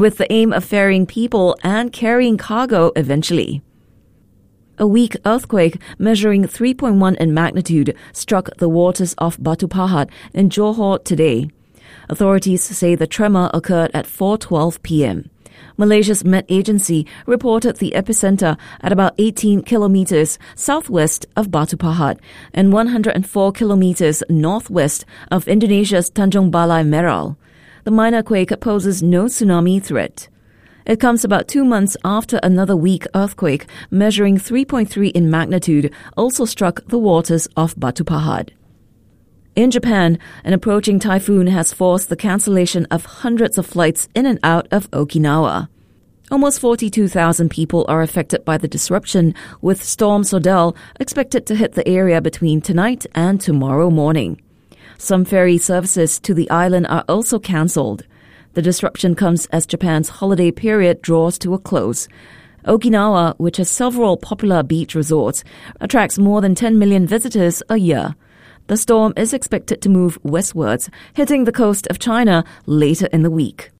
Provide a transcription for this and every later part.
with the aim of ferrying people and carrying cargo eventually. A weak earthquake measuring 3.1 in magnitude struck the waters off Batu Pahat in Johor today. Authorities say the tremor occurred at 4:12 p.m. Malaysia's Met Agency reported the epicenter at about 18 kilometers southwest of Batu Pahat and 104 kilometers northwest of Indonesia's Tanjung Balai Meral. The minor quake poses no tsunami threat. It comes about 2 months after another weak earthquake measuring 3.3 in magnitude also struck the waters off Batu Pahat. In Japan, an approaching typhoon has forced the cancellation of hundreds of flights in and out of Okinawa. Almost 42,000 people are affected by the disruption, with Storm Sodell expected to hit the area between tonight and tomorrow morning. Some ferry services to the island are also cancelled. The disruption comes as Japan's holiday period draws to a close. Okinawa, which has several popular beach resorts, attracts more than 10 million visitors a year. The storm is expected to move westwards, hitting the coast of China later in the week.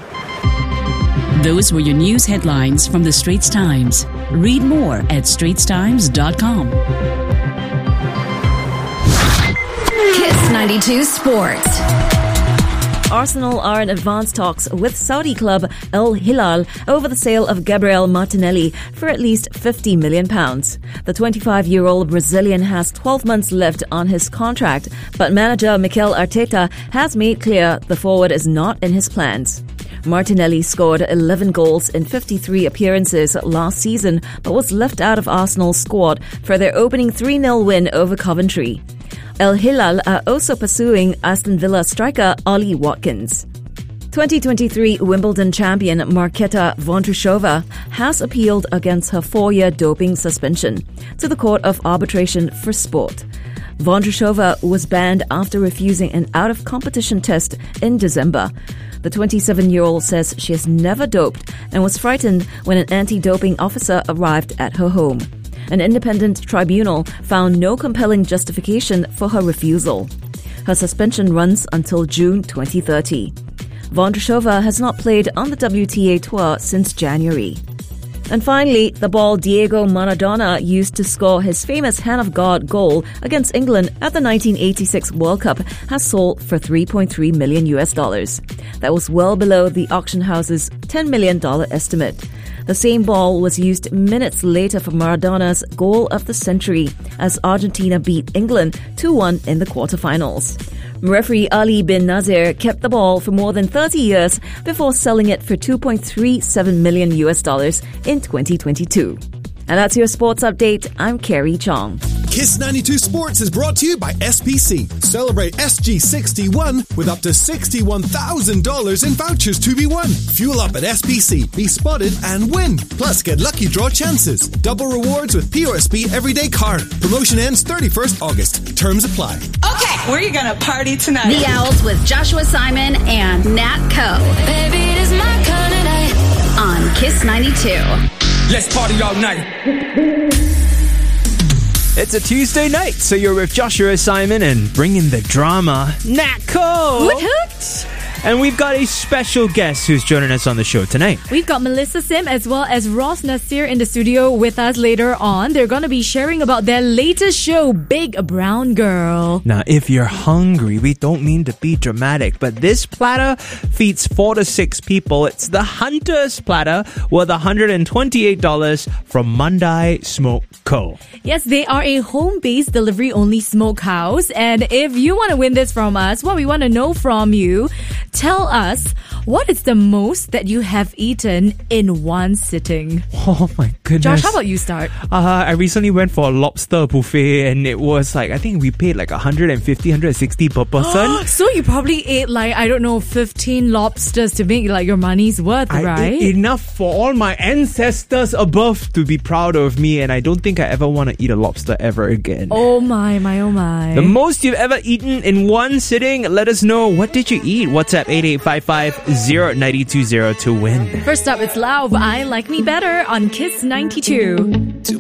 Those were your news headlines from the Straits Times. Read more at straitstimes.com. Kiss 92 Sports. Arsenal are in advanced talks with Saudi club Al Hilal over the sale of Gabriel Martinelli for at least £50 million. The 25-year-old Brazilian has 12 months left on his contract, but manager Mikel Arteta has made clear the forward is not in his plans. Martinelli scored 11 goals in 53 appearances last season, but was left out of Arsenal's squad for their opening 3-0 win over Coventry. Al Hilal are also pursuing Aston Villa striker Ollie Watkins. 2023 Wimbledon champion Marketa Vondrousova has appealed against her 4-year doping suspension to the Court of Arbitration for Sport. Vondrousova was banned after refusing an out-of-competition test in December. The 27-year-old says she has never doped and was frightened when an anti-doping officer arrived at her home. An independent tribunal found no compelling justification for her refusal. Her suspension runs until June 2030. Vondrousova has not played on the WTA Tour since January. And finally, the ball Diego Maradona used to score his famous Hand of God goal against England at the 1986 World Cup has sold for $3.3 million. That was well below the auction house's $10 million estimate. The same ball was used minutes later for Maradona's goal of the century as Argentina beat England 2-1 in the quarterfinals. Referee Ali bin Nazir kept the ball for more than 30 years before selling it for $2.37 million in 2022. And that's your sports update. I'm Carrie Chong. Kiss 92 Sports is brought to you by SPC. Celebrate SG61 with up to $61,000 in vouchers to be won. Fuel up at SPC, be spotted and win. Plus, get lucky draw chances. Double rewards with POSB Everyday Card. Promotion ends 31st August. Terms apply. Okay, where are you going to party tonight? The Owls with Joshua Simon and Nat Coe. Baby, it is my kind of night. On Kiss 92. Let's party all night. It's a Tuesday night, so you're with Joshua Simon and bringing the drama, Nat Coe. Woot hoot! And we've got a special guest who's joining us on the show tonight. We've got Melissa Sim as well as Ross Nasir in the studio with us later on. They're going to be sharing about their latest show, Big Brown Girl. Now, if you're hungry, we don't mean to be dramatic, but this platter feeds 4 to 6 people. It's the Hunter's Platter worth $128 from Mandai Smoke Co. Yes, they are a home-based delivery-only smokehouse. And if you want to win this from us, what we want to know from you, tell us, what is the most that you have eaten in one sitting? Oh my goodness. Josh, how about you start? I recently went for a lobster buffet and it was like, I think we paid like $150, $160 per person. So you probably ate like, I don't know, 15 lobsters to make like your money's worth, right? I ate enough for all my ancestors above to be proud of me, and I don't think I ever want to eat a lobster ever again. Oh my, oh my. The most you've ever eaten in one sitting? Let us know. What did you eat? WhatsApp 8855-0920 to win. First up, it's Lauv, I Like Me Better on Kiss 92.